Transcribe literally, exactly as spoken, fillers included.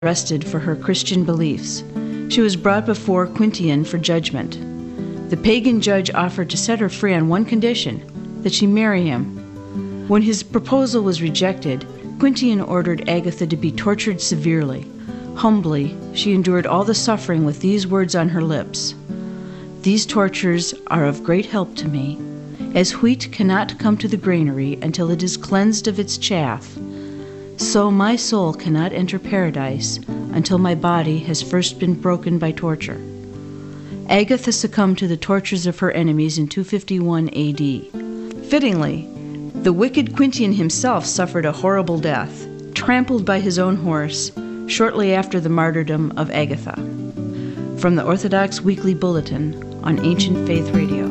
arrested for her Christian beliefs. She was brought before Quintian for judgment. The pagan judge offered to set her free on one condition, that she marry him. When his proposal was rejected, Quintian ordered Agatha to be tortured severely. Humbly, she endured all the suffering with these words on her lips: "These tortures are of great help to me. As wheat cannot come to the granary until it is cleansed of its chaff, so my soul cannot enter paradise until my body has first been broken by torture." Agatha succumbed to the tortures of her enemies in two fifty-one A D. Fittingly, the wicked Quintian himself suffered a horrible death, trampled by his own horse, shortly after the martyrdom of Agatha. From the Orthodox Weekly Bulletin on Ancient Faith Radio.